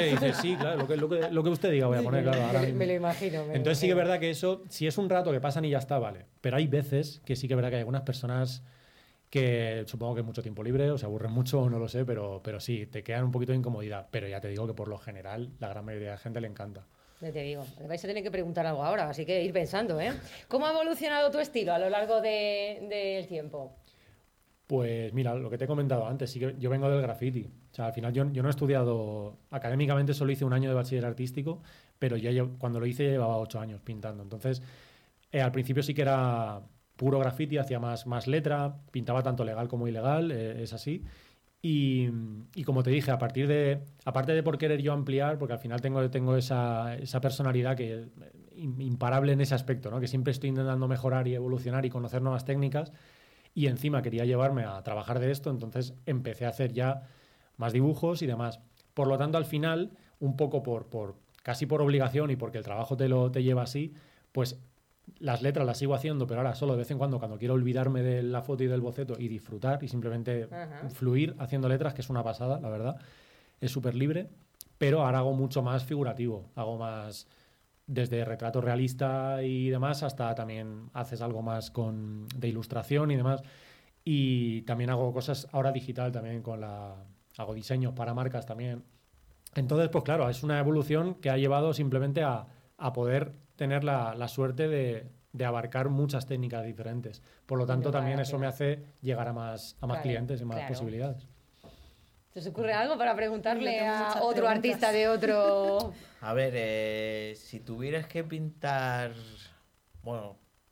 dices, sí, claro, lo que usted diga voy a poner, claro. Ahora mismo. Me lo imagino. Entonces sí que es verdad que eso, si es un rato que pasan y ya está, vale. Pero hay veces que sí que es verdad que hay algunas personas que supongo que mucho tiempo libre o se aburren mucho o no lo sé, pero sí, te quedan un poquito de incomodidad. Pero ya te digo que por lo general la gran mayoría de la gente le encanta. Ya te digo, le vais a tener que preguntar algo ahora, así que ir pensando, ¿eh? ¿Cómo ha evolucionado tu estilo a lo largo del tiempo? Pues mira, lo que te he comentado antes, sí que yo vengo del graffiti. O sea, al final yo no he estudiado académicamente, solo hice un año de bachiller artístico, pero cuando lo hice ya llevaba 8 años pintando. Entonces, al principio sí que era puro graffiti, hacía más letra, pintaba tanto legal como ilegal, es así. Y como te dije, aparte de por querer yo ampliar, porque al final tengo esa personalidad que imparable en ese aspecto, ¿no? Que siempre estoy intentando mejorar y evolucionar y conocer nuevas técnicas, y encima quería llevarme a trabajar de esto, entonces empecé a hacer ya más dibujos y demás. Por lo tanto, al final, un poco casi por obligación y porque el trabajo te lleva así, pues las letras las sigo haciendo, pero ahora solo de vez en cuando quiero olvidarme de la foto y del boceto y disfrutar y simplemente fluir haciendo letras, que es una pasada, la verdad. Es súper libre, pero ahora hago mucho más figurativo, hago más desde retrato realista y demás hasta también haces algo más de ilustración y demás. Y también hago cosas ahora digital también hago diseños para marcas también. Entonces, pues claro, es una evolución que ha llevado simplemente a poder tener la suerte de abarcar muchas técnicas diferentes. Por lo tanto, también eso me hace llegar a más clientes y más posibilidades. ¿Se os ocurre algo para preguntarle a otro artista de otro...? A ver, si tuvieras que pintar, bueno,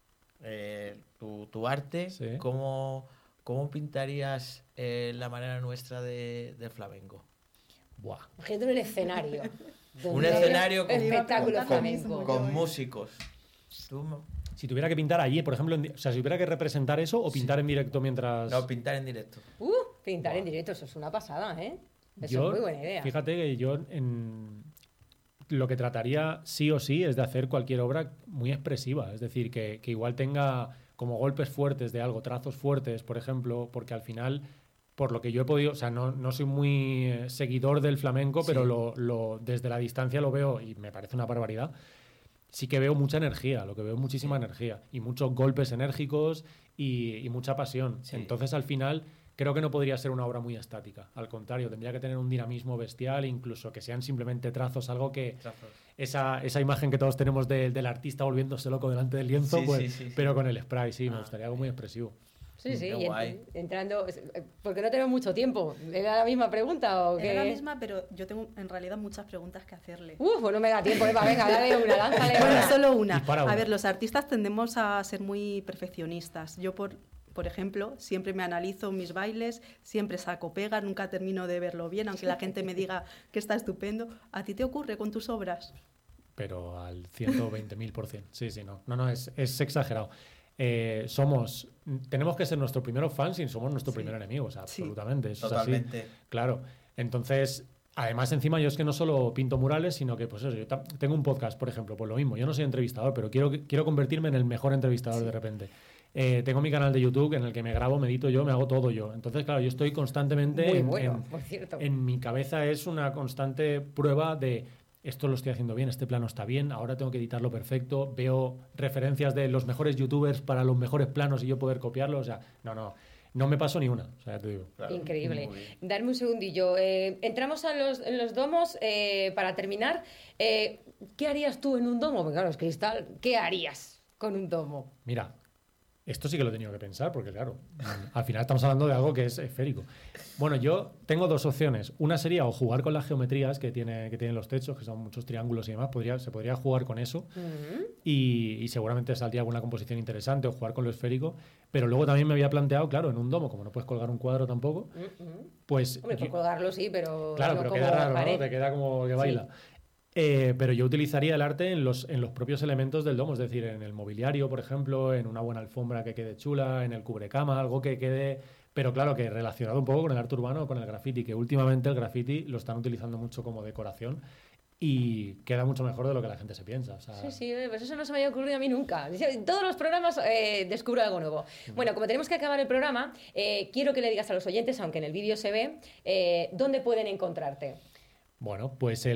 tu arte, sí. ¿Cómo pintarías la manera nuestra de flamenco? Buah. Imagínate un escenario. Un escenario con espectáculo flamenco. Con músicos. Si tuviera que pintar allí, por ejemplo, si tuviera que representar eso o pintar en directo mientras... No, pintar en directo. Pintar en directo, eso es una pasada, ¿eh? Eso es muy buena idea. Fíjate que yo lo que trataría sí o sí es de hacer cualquier obra muy expresiva, es decir, que igual tenga como golpes fuertes de algo, trazos fuertes, por ejemplo, porque al final, por lo que yo he podido, o sea, no soy muy seguidor del flamenco, sí, pero desde la distancia lo veo y me parece una barbaridad. Sí que veo mucha energía, lo que veo muchísima energía y muchos golpes enérgicos y mucha pasión. Sí. Entonces, al final, creo que no podría ser una obra muy estática. Al contrario, tendría que tener un dinamismo bestial, incluso que sean simplemente trazos, algo que... Esa imagen que todos tenemos del artista volviéndose loco delante del lienzo, sí. Pero con el spray, sí, me gustaría algo muy expresivo. Sí, y entrando... Porque no tenemos mucho tiempo. ¿Era la misma pregunta o qué? Era la misma, pero yo tengo en realidad muchas preguntas que hacerle. Pues no me da tiempo, Eva, venga, dale una, lánzale. Bueno, solo una. A ver, los artistas tendemos a ser muy perfeccionistas. Yo, por ejemplo, siempre me analizo mis bailes, siempre saco pega, nunca termino de verlo bien, aunque la gente me diga que está estupendo. ¿A ti te ocurre con tus obras? Pero al 120.000%. Sí, no, es exagerado. Tenemos que ser nuestros primeros fans y somos nuestro primer enemigo, o sea, absolutamente. Eso totalmente. Es así. Claro. Entonces, además, encima yo es que no solo pinto murales, sino que, pues eso, yo tengo un podcast, por ejemplo, pues lo mismo. Yo no soy entrevistador, pero quiero convertirme en el mejor entrevistador de repente. Tengo mi canal de YouTube en el que me grabo, me edito yo, me hago todo yo. Entonces, claro, yo estoy constantemente por cierto. En mi cabeza es una constante prueba de esto lo estoy haciendo bien, este plano está bien, ahora tengo que editarlo perfecto, veo referencias de los mejores youtubers para los mejores planos y yo poder copiarlo, o sea, no me paso ni una, o sea, ya te digo. Claro, increíble. Darme un segundillo. Entramos en los domos para terminar. ¿Qué harías tú en un domo? Porque claro, es cristal. ¿Qué harías con un domo? Mira, esto sí que lo he tenido que pensar, porque claro, al final estamos hablando de algo que es esférico. Bueno, yo tengo dos opciones. Una sería o jugar con las geometrías que tienen los techos, que son muchos triángulos y demás. Se podría jugar con eso y seguramente saldría alguna composición interesante o jugar con lo esférico. Pero luego también me había planteado, claro, en un domo, como no puedes colgar un cuadro tampoco, pues... Hombre, por colgarlo sí, pero... Claro, no pero como queda raro, pared. ¿no? Te queda como que baila. Pero yo utilizaría el arte en los propios elementos del domo, es decir, en el mobiliario, por ejemplo, en una buena alfombra que quede chula, en el cubrecama, algo que quede... Pero claro, que relacionado un poco con el arte urbano o con el graffiti, que últimamente el graffiti lo están utilizando mucho como decoración y queda mucho mejor de lo que la gente se piensa. O sea... Sí, pues eso no se me había ocurrido a mí nunca. En todos los programas descubro algo nuevo. Bueno, como tenemos que acabar el programa, quiero que le digas a los oyentes, aunque en el vídeo se ve, dónde pueden encontrarte. Bueno, pues